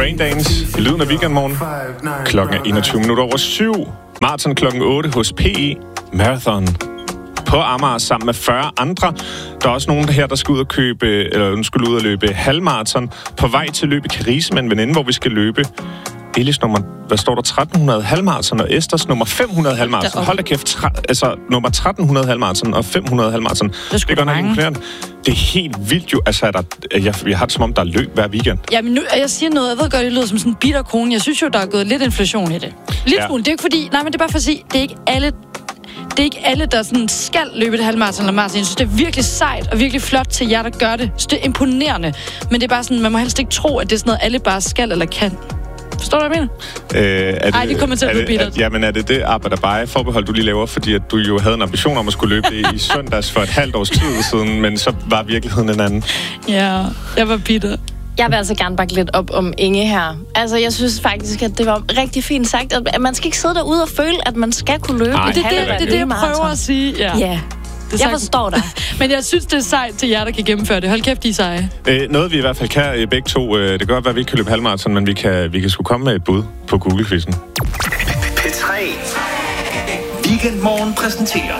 Braindance i lyden af weekendmorgen. Klokken er 21:07. Marathon klokken 8 hos PE Marathon på Amager sammen med 40 andre. Der er også nogen her, der skal ud og ud og løbe halvmarathon. På vej til løbe Carise med en veninde, hvor vi skal løbe Elis nummer, hvad står der, 1300 halvmarathon, og Esters nummer 500 halvmarathon. Hold da kæft, nummer 1300 halvmarathon og 500 halvmarathon. Det er godt nok imponerende. Det er helt vildt jo. Altså, jeg har det som om, der er løb hver weekend. Jamen nu, jeg siger noget, jeg ved godt, det lyder som sådan en bitter kone. Jeg synes jo, der er gået lidt inflation i det. Lidt smule. Det er ikke fordi, nej, men det er bare for at sige, det er ikke alle, der sådan skal løbe et halvmarathon eller marathon. Jeg synes, det er virkelig sejt og virkelig flot til jer, der gør det. Så det er imponerende. Men det er bare sådan, man må helst ikke tro, at det er sådan noget, alle bare skal eller kan. Forstår du, hvad jeg mener? Nej, det kommer til at blive bittert. Jamen, er det arbejderbeje forbehold, du lige laver, fordi at du jo havde en ambition om at skulle løbe det i søndags for et halvt års tid siden, men så var virkeligheden en anden? Ja, jeg var bitter. Jeg vil altså gerne bakke lidt op om Inge her. Altså, jeg synes faktisk, at det var rigtig fint sagt, at man skal ikke sidde derude og føle, at man skal kunne løbe. Nej, det er det, jeg prøver at sige. Ja. Jeg forstår dig. Men jeg synes, det er sejt til jer, der kan gennemføre det. Hold kæft, de er seje. Noget vi i hvert fald kan begge to, det kan godt være, at vi ikke kan løbe halvmarathon, men vi kan sgu komme med et bud på Google-quizzen. P3 Weekendmorgen præsenterer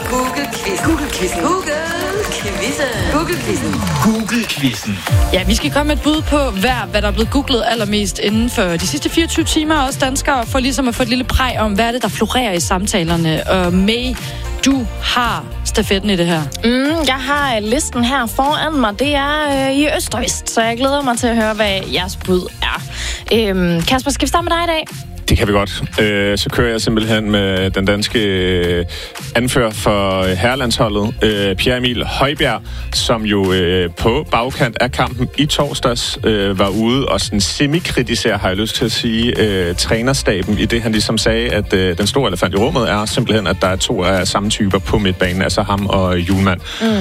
Google-quizzen. Ja, vi skal komme med et bud på hvad der er blevet googlet allermest inden for de sidste 24 timer. Også danskere for ligesom at få et lille præg om, hvad er det, der florerer i samtalerne. Og May, du har stafetten i det her. Jeg har listen her foran mig. Det er i øst og vest, så jeg glæder mig til at høre, hvad jeres bud er. Kasper, skal vi starte med dig i dag? Det kan vi godt. Så kører jeg simpelthen med den danske anfører for herrelandsholdet, Pierre Emil Højbjerg, som jo på bagkant af kampen i torsdags var ude og sådan semi-kritisere, har jeg lyst til at sige, trænerstaben, i det han ligesom sagde, at den store elefant i rummet er simpelthen, at der er to af samme typer på midtbanen, altså ham og Hjulmand.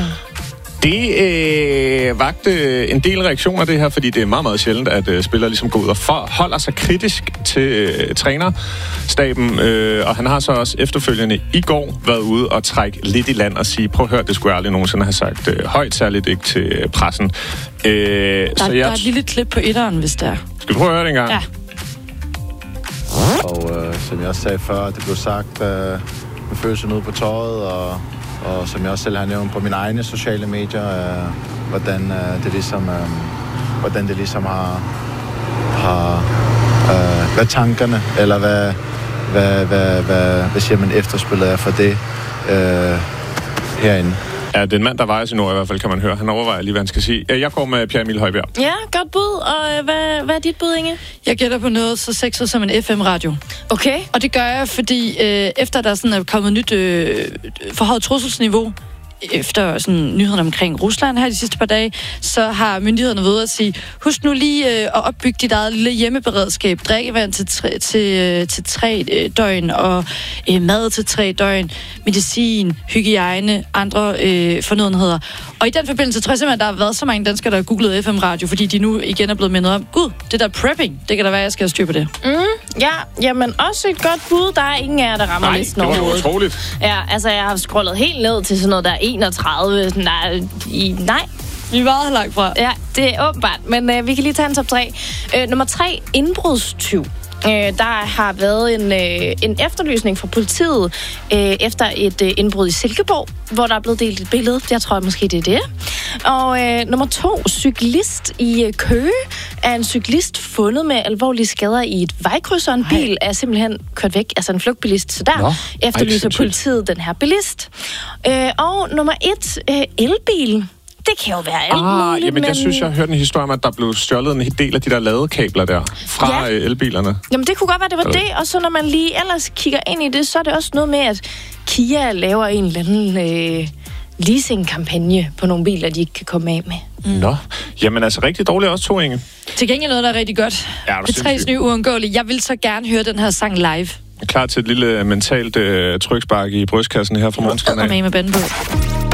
Det vagte en del reaktioner, det her, fordi det er meget, meget sjældent, at spillere ligesom går ud og forholder sig kritisk til trænerstaben. Og han har så også efterfølgende i går været ude og trække lidt i land og sige, prøv at høre, det skulle jeg aldrig nogensinde have sagt højt, særligt ikke til pressen. Der er et lille klip på etteren, hvis det er. Skal vi prøve at høre det engang? Ja. Og som jeg også sagde før, det blev sagt med følelsen ude på tøjet, og som jeg også selv har nævnt på mine egne sociale medier, hvordan det ligesom har hvad tankerne, eller hvad siger man, efterspillet er for det herinde. Ja, det er en mand, der vejer sin ord i hvert fald, kan man høre. Han overvejer lige, hvad han skal sige. Jeg går med Pierre Emil Højbjerg. Ja, godt bud. Og hvad er dit bud, Inge? Jeg gætter på noget så sexet som en FM-radio. Okay. Og det gør jeg, fordi efter der sådan er kommet nyt forhøjet trusselsniveau, efter sådan nyhederne omkring Rusland her de sidste par dage, så har myndighederne ved at sige, husk nu lige at opbygge dit eget lille hjemmeberedskab, drikkevand til 3 døgn, og mad til 3 døgn, medicin, hygiejne, andre fornødenheder. Og i den forbindelse tror jeg simpelthen, der har været så mange danskere, der har googlet FM-radio, fordi de nu igen er blevet mindet om, gud, det der prepping, det kan da være, jeg skal have styr på det. Ja, jamen også et godt bud. Der er ingen af jer, der rammer listen overhovedet. Nej, det var utroligt. Ja, altså jeg har scrollet helt ned til sådan noget, der er 31. Nej. Vi var langt fra. Ja, det er åbenbart. Men vi kan lige tage en top 3. Nummer 3, indbrudstyv. Der har været en efterlysning fra politiet efter et indbrud i Silkeborg, hvor der er blevet delt et billede. Jeg tror måske, det er det. Og nummer 2, cyklist i Køge. Er en cyklist fundet med alvorlige skader i et vejkryds, og en bil er simpelthen kørt væk. Altså en flugtbilist. Så der efterlyser politiet den her bilist. Og nummer 1, elbil. Det kan jo være alt muligt, men jeg synes, jeg har hørt en historie om, at der blev stjålet en del af de der ladekabler der fra elbilerne. Jamen, det kunne godt være, det var det. Og så når man lige ellers kigger ind i det, så er det også noget med, at Kia laver en eller anden leasing-kampagne på nogle biler, de ikke kan komme af med. Nå, jamen altså rigtig dårligt også, 2, Inge. Til gengæld noget, der er rigtig godt. Ja, det 3 nye uundgåelige. Jeg vil så gerne høre den her sang live. Jeg er klar til et lille mentalt trykspark i brystkassen her fra morgenskærne. Kom med banden på.